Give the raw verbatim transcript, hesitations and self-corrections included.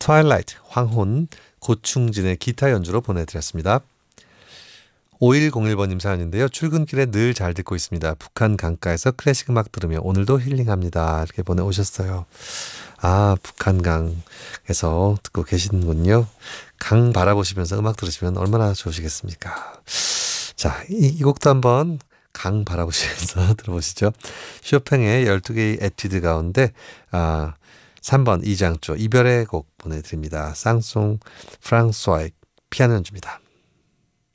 트와일라이트, 황혼, 고충진의 기타 연주로 보내드렸습니다. 오일공일 번님 사연인데요. 출근길에 늘 잘 듣고 있습니다. 북한 강가에서 클래식 음악 들으며 오늘도 힐링합니다. 이렇게 보내오셨어요. 아, 북한강에서 듣고 계시는군요. 강 바라보시면서 음악 들으시면 얼마나 좋으시겠습니까? 자, 이, 이 곡도 한번 강 바라보시면서 들어보시죠. 쇼팽의 열두 개의 에뛰드 가운데 아, 삼 번 이장조 이별의 곡 보내드립니다. 쌍송 프랑소아의 피아노 연주입니다.